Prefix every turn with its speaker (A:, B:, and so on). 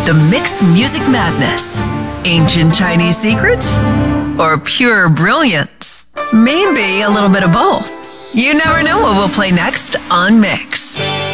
A: The Mix Music Madness. Ancient Chinese secrets? Or pure brilliance? Maybe a little bit of both. You never know what we'll play next on Mix.